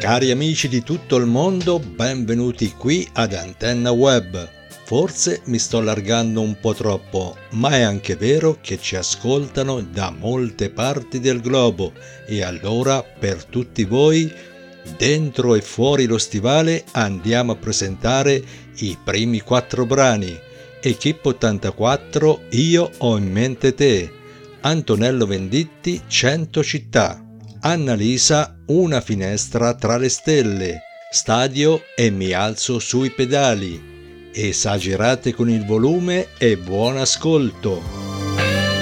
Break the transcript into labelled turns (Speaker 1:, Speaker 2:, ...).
Speaker 1: Cari amici di tutto il mondo, benvenuti qui ad Antenna Web. Forse mi sto allargando un po' troppo, ma è anche vero che ci ascoltano da molte parti del globo e allora per tutti voi, dentro e fuori lo stivale, andiamo a presentare i primi 4 brani. Equipe 84, Io ho in mente te. Antonello Venditti, 100 città. Annalisa, Una finestra tra le stelle. Stadio e mi alzo sui pedali. Esagerate con il volume e buon ascolto.